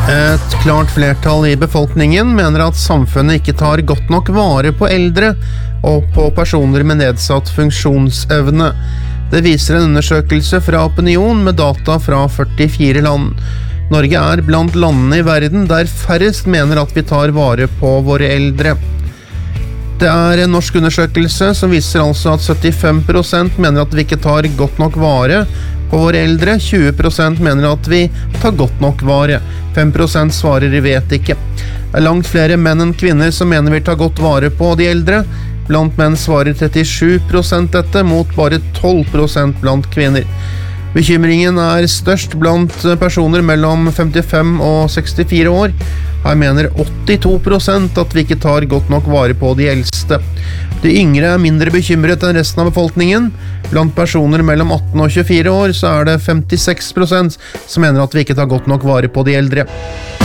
Et klart flertall i befolkningen mener at samfunnet ikke tar godt nok vare på eldre og på personer med nedsatt funksjonsevne. Det viser en undersøkelse fra Opinion med data fra 44 land. Norge er blant landene i verden der færrest mener at vi tar vare på våre eldre. Det er en norsk undersøkelse som viser altså at 75% mener at vi ikke tar godt nok vare på våre eldre, 20% mener at vi tar godt nok vare, 5% svarer vet ikke. Det er langt flere menn enn kvinner som mener vi tar godt vare på de eldre. Blant menn svarer 37% dette, mot bare 12% blant kvinner. Bekymringen er størst blant personer mellom 55 og 64 år. Her mener 82% at vi ikke tar godt nok vare på de eldste. De yngre er mindre bekymret enn resten av befolkningen. Blant personer mellom 18 og 24 år så er det 56% som mener at vi ikke tar godt nok vare på de eldre.